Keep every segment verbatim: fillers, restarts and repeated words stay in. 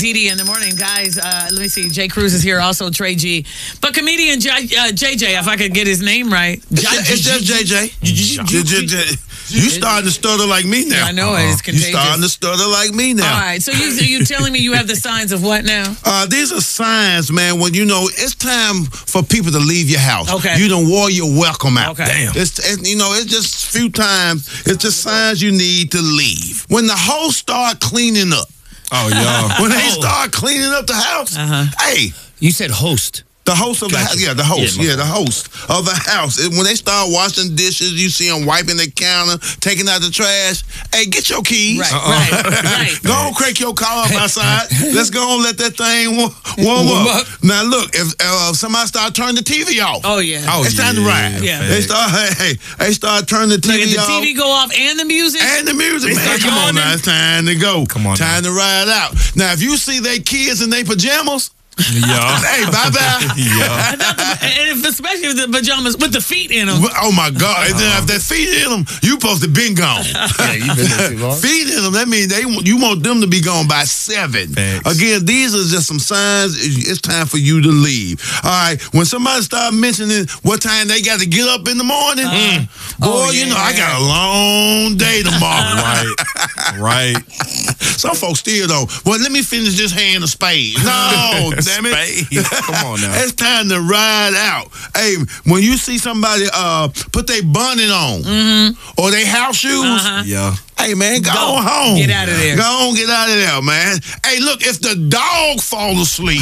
D D in the morning, guys. Uh, let me see. Jay Cruz is here, also Trey G. But comedian J, uh, J J, if I could get his name right. It's, just, it's just J J. J J. You starting to stutter like me now. I know, it's contagious. You starting to stutter like me now. All right, so you, you telling me you have the signs of what now? Uh, these are signs, man, when you know it's time for people to leave your house. Okay. You done wore your welcome out. Okay. Damn. It's, it, you know, it's just a few times. It's just signs you need to leave. When the house start cleaning up. Oh, yeah. When they start cleaning up the house, uh-huh. hey. You said host. The host of gotcha. the house, yeah, the host, yeah, yeah, the host of the house. When they start washing dishes, you see them wiping the counter, taking out the trash. Hey, get your keys. Right, uh-uh. right, right. Go on, crank your car up outside. Let's go on, let that thing warm, warm up. up. Now look, if uh, somebody start turning the T V off, oh yeah, oh, it's yeah, time to ride. Yeah, they start, hey, hey, they start turning the T V look, off. the T V go off and the music, and the music. Man, come on now, it's time to go. Come on, time now. to ride out. Now, if you see they kids in their pajamas. Yeah. Hey, bye bye. Yeah. And if, especially with the pajamas with the feet in them. Oh my God! And then if that feet in them, you supposed to been gone. Yeah, you been there too long. Feet in them. That means they you want them to be gone by seven. Thanks. Again, these are just some signs. It's time for you to leave. All right. When somebody start mentioning what time they got to get up in the morning, uh, boy, oh, yeah. you know I got a long day tomorrow. Right. Right. Some folks still don't. Well, let me finish this hand of spades. No. Damn it. Come on now. It's time to ride out. Hey, when you see somebody uh, put their bonnet on mm-hmm. or their house shoes, uh-huh. yeah. Hey, man, go, go on home. Get out of there. Go on, get out of there, man. Hey, look, if the dog fall asleep.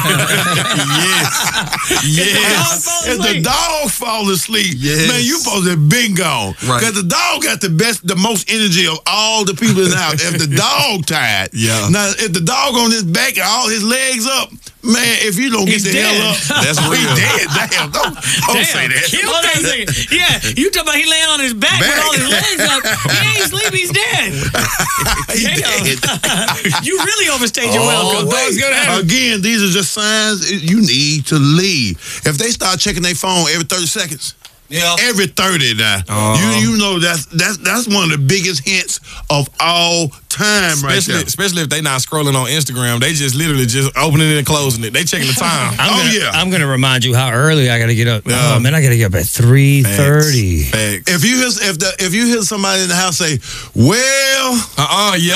yes. Yes. If the dog fall asleep, yes. man, you supposed to have been gone. Because right. the dog got the best, the most energy of all the people in the house. If the dog tired, yeah. now, if the dog on his back and all his legs up, man, if you don't He's get the dead. hell up, that's real. He's dead. Damn, don't, don't Damn. say that. Hold on a second. Yeah, you talking about he laying on his back, back. with all his legs up. He ain't sleep, he's dead. He's dead. You really overstayed your oh, welcome. Again, these are just signs you need to leave. If they start checking their phone every thirty seconds, yeah. every thirty now, uh, you you know that's that's that's one of the biggest hints of all time, especially, right there. Especially if they not scrolling on Instagram, they just literally just opening it and closing it. They checking the time. I'm oh gonna, yeah. I'm gonna remind you how early I gotta get up. Yeah. Oh man, I gotta get up at three thirty. If you hear if the if you hear somebody in the house say, "Well," uh uh yeah,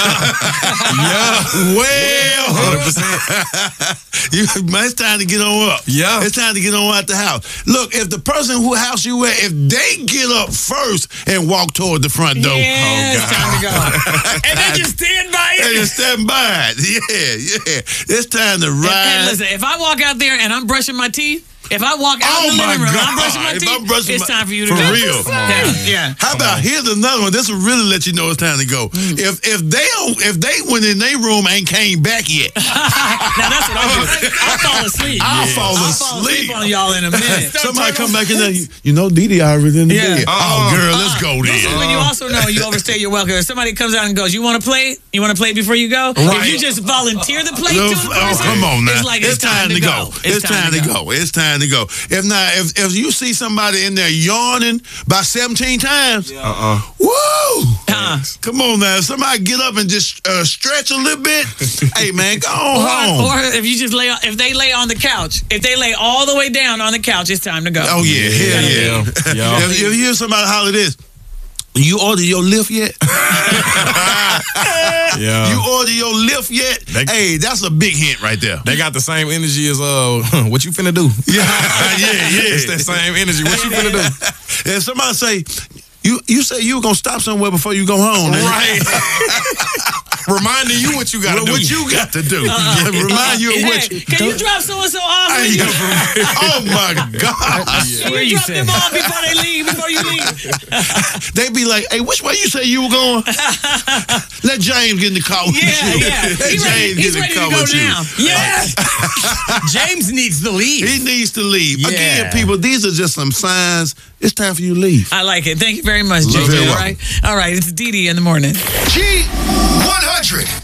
yeah, well, hundred percent. It's time to get on up. Yeah, it's time to get on out the house. Look, if the person who house you at, if they get up first and walk toward the front door, yeah, oh God, it's time to go. And they just stand by it. They just stand by it. Yeah, yeah. It's time to ride. And, and listen, if I walk out there and I'm brushing my teeth. If I walk out oh in the living room God. and I'm brushing my if teeth, brushing it's my, time for you to for go. For real. Yeah. yeah. How about, here's another one. This will really let you know it's time to go. Mm. If if they don't, if they went in their room and ain't came back yet. Now that's what I'll do. I'll fall asleep. I'll yeah. fall I'll asleep. fall asleep on y'all in a minute. Somebody come back in there, you, you know, Dee Dee already in the yeah. bed. Uh, oh, girl, uh, let's go then. This is when you also know you overstay your welcome. If somebody comes out and goes, you want to play? You want to play before you go? Right. If you just volunteer the play no, to the person, oh, come on now. It's like it's, it's time, time to go. go. It's, it's time, time to go. go. It's time to go. If not, if if you see somebody in there yawning by seventeen times, yeah. uh-uh. woo! Uh-uh. Come on now. Somebody get up and just uh, stretch a little bit. Hey man, go on or, home. Or if you just lay, if they lay on the couch, if they lay all the way down on the couch, it's time to go. Oh yeah, yeah, yeah. yeah. yeah. If, if you hear somebody holler this, you order your lift yet? Yeah. You order your lift yet? They, hey, that's a big hint right there. They got the same energy as uh, what you finna do? Yeah, yeah, yeah. It's that same energy. What you finna do? If somebody say, you you say you were gonna stop somewhere before you go home, right? Reminding you what you got to well, do. What you got to do. Uh, yeah, remind you of hey, what you Can you drop so and so off? Hey, you, oh my God. Can you, you drop them off before they leave, before you leave? They be like, hey, which way you say you were going? Let James get in the car with yeah, you. Yeah, Let he's James ready, get in the car with now. you. Yeah. James needs to leave. He needs to leave. Yeah. Again, people, these are just some signs. It's time for you to leave. I like it. Thank you very much, J J. All right. All right. It's Dee Dee in the morning. G one hundred.